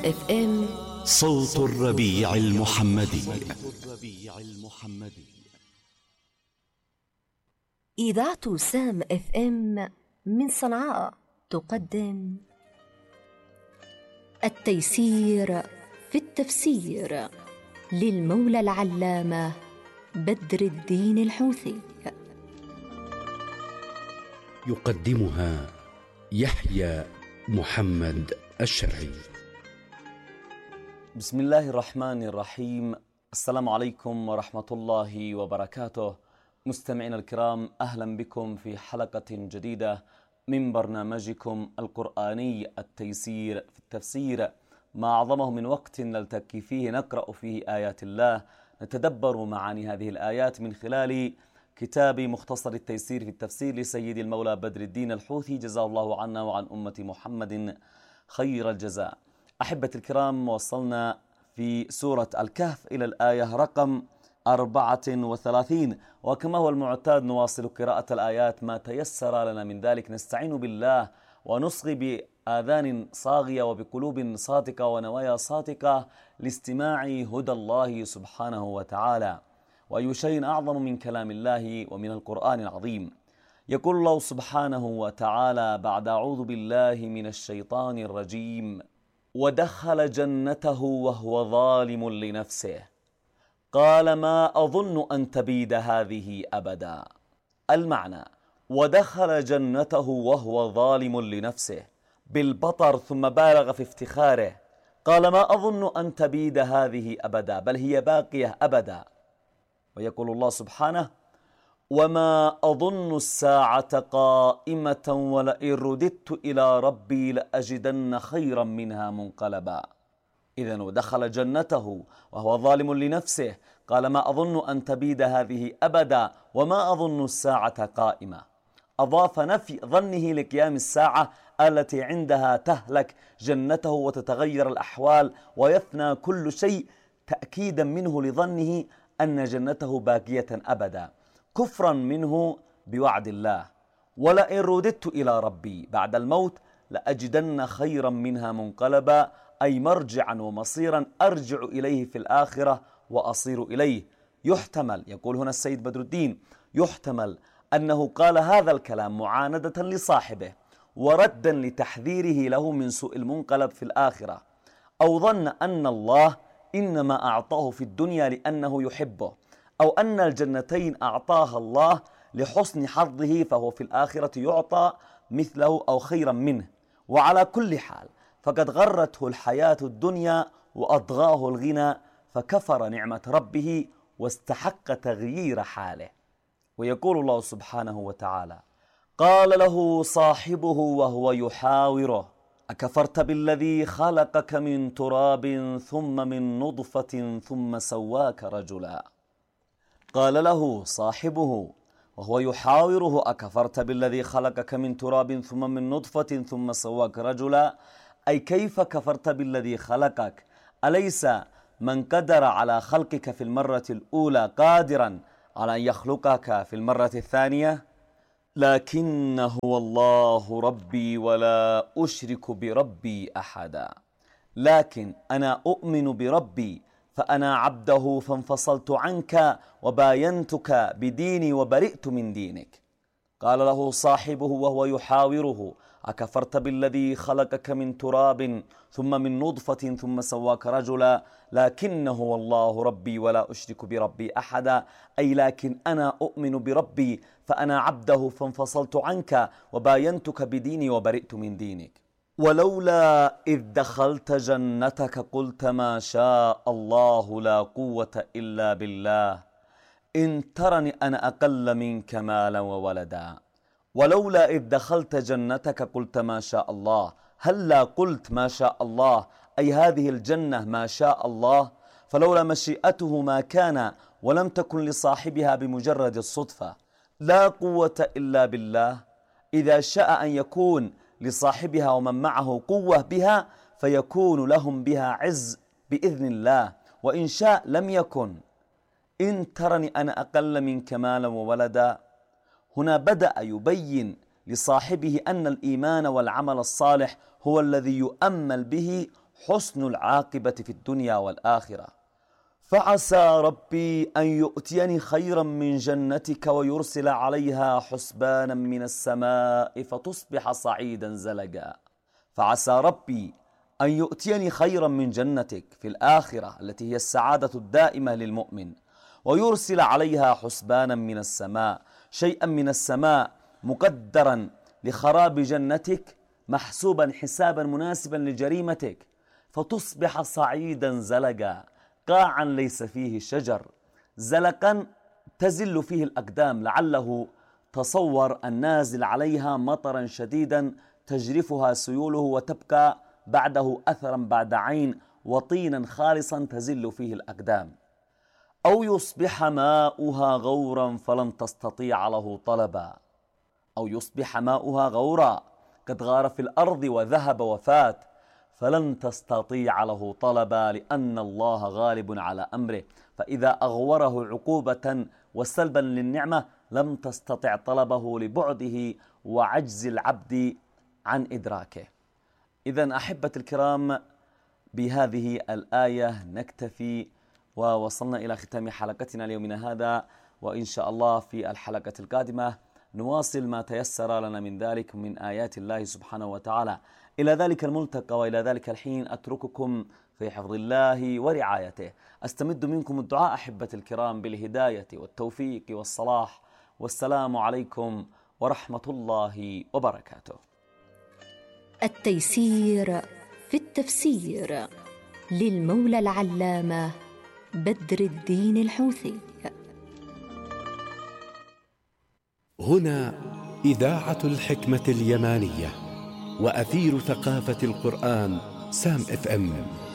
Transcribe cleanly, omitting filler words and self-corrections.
اف ام صوت الربيع المحمدي. إذاعة سام اف ام من صنعاء تقدم التيسير في التفسير للمولى العلامة بدر الدين الحوثي. يقدمها يحيى محمد الشرعي. بسم الله الرحمن الرحيم. السلام عليكم ورحمة الله وبركاته. مستمعينا الكرام، أهلا بكم في حلقة جديدة من برنامجكم القرآني التيسير في التفسير، ما أعظمه من وقت نلتقي فيه نقرأ فيه آيات الله، نتدبر معاني هذه الآيات من خلال كتاب مختصر التيسير في التفسير لسيد المولى بدر الدين الحوثي، جزاه الله عنا وعن أمة محمد خير الجزاء. أحبة الكرام، وصلنا في سورة الكهف إلى الآية رقم 34، وكما هو المعتاد نواصل قراءة الآيات ما تيسر لنا من ذلك. نستعين بالله ونصغي بآذان صاغية وبقلوب صادقة ونوايا صادقة لاستماع هدى الله سبحانه وتعالى. وأي شيء أعظم من كلام الله ومن القرآن العظيم. يقول الله سبحانه وتعالى بعد أعوذ بالله من الشيطان الرجيم: ودخل جنته وهو ظالم لنفسه قال ما أظن أن تبيد هذه أبدا. المعنى: ودخل جنته وهو ظالم لنفسه بالبطر، ثم بالغ في افتخاره، قال ما أظن أن تبيد هذه أبدا، بل هي باقية أبدا. ويقول الله سبحانه: وما أظن الساعة قائمة ولئن رددت إلى ربي لأجدن خيرا منها منقلبا. إذن ودخل جنته وهو ظالم لنفسه قال ما أظن أن تبيد هذه أبدا وما أظن الساعة قائمة. أضاف نفي ظنه لقيام الساعة التي عندها تهلك جنته وتتغير الأحوال ويفنى كل شيء، تأكيدا منه لظنه أن جنته باقية أبدا، كفرا منه بوعد الله. ولئن رددت إلى ربي، بعد الموت لأجدن خيرا منها منقلبا، أي مرجعا ومصيرا أرجع إليه في الآخرة وأصير إليه. يحتمل، يقول هنا السيد بدر الدين، يحتمل أنه قال هذا الكلام معاندة لصاحبه وردا لتحذيره له من سوء المنقلب في الآخرة، أو ظن أن الله إنما أعطاه في الدنيا لأنه يحبه، أو أن الجنتين أعطاها الله لحسن حظه فهو في الآخرة يعطى مثله أو خيرا منه. وعلى كل حال فقد غرته الحياة الدنيا وأضغاه الغنى، فكفر نعمة ربه واستحق تغيير حاله. ويقول الله سبحانه وتعالى: قال له صاحبه وهو يحاوره أكفرت بالذي خلقك من تراب ثم من نطفة ثم سواك رجلا. قال له صاحبه وهو يحاوره أكفرت بالذي خلقك من تراب ثم من نطفة ثم سواك رجلا، أي كيف كفرت بالذي خلقك؟ أليس من قدر على خلقك في المرة الأولى قادرا على أن يخلقك في المرة الثانية؟ لكن هو الله ربي ولا أشرك بربي أحدا. لكن أنا أؤمن بربي فأنا عبده فانفصلت عنك وباينتك بديني وبرئت من دينك. قال له صاحبه وهو يحاوره أكفرت بالذي خلقك من تراب ثم من نطفة ثم سواك رجلا، لكن هو الله ربي ولا أشرك بربي أحدا، أي لكن أنا أؤمن بربي فأنا عبده فانفصلت عنك وباينتك بديني وبرئت من دينك. ولولا إذ دخلت جنتك قلت ما شاء الله لا قوة إلا بالله إن ترني أنا أقل منك مالا وولدا. ولولا إذ دخلت جنتك قلت ما شاء الله، هلا قلت ما شاء الله، أي هذه الجنة ما شاء الله، فلولا مشيئته ما كان، ولم تكن لصاحبها بمجرد الصدفة. لا قوة إلا بالله، إذا شاء أن يكون لصاحبها ومن معه قوة بها فيكون لهم بها عز بإذن الله، وإن شاء لم يكن. إن ترني أنا أقل منك مالا وولدا. هنا بدأ يبين لصاحبه أن الإيمان والعمل الصالح هو الذي يؤمل به حسن العاقبة في الدنيا والآخرة. فعسى ربي أن يؤتيني خيرا من جنتك ويرسل عليها حسبانا من السماء فتصبح صعيدا زلقا. فعسى ربي أن يؤتيني خيرا من جنتك في الآخرة التي هي السعادة الدائمة للمؤمن، ويرسل عليها حسبانا من السماء، شيئا من السماء مقدرا لخراب جنتك، محسوبا حسابا مناسبا لجريمتك، فتصبح صعيدا زلقا، قاعا ليس فيه شجر، زلقا تزل فيه الأقدام، لعله تصور النازل عليها مطرا شديدا تجرفها سيوله وتبقى بعده أثرا بعد عين، وطينا خالصا تزل فيه الأقدام. أو يصبح ماؤها غورا فلن تستطيع له طلبا. أو يصبح ماؤها غورا، قد غار في الأرض وذهب وفات، فلن تستطيع له طلبا، لأن الله غالب على أمره، فإذا أغوره عقوبة وسلبا للنعمة لم تستطع طلبه لبعده وعجز العبد عن إدراكه. إذن أحبة الكرام، بهذه الآية نكتفي، ووصلنا إلى ختام حلقتنا ليومنا هذا، وإن شاء الله في الحلقة القادمة نواصل ما تيسر لنا من ذلك من آيات الله سبحانه وتعالى. إلى ذلك الملتقى وإلى ذلك الحين أترككم في حفظ الله ورعايته. أستمد منكم الدعاء أحبة الكرام بالهداية والتوفيق والصلاح، والسلام عليكم ورحمة الله وبركاته. التيسير في التفسير للمولى العلامة بدر الدين الحوثي. هنا إذاعة الحكمة اليمانية وأثير ثقافة القرآن سام FM.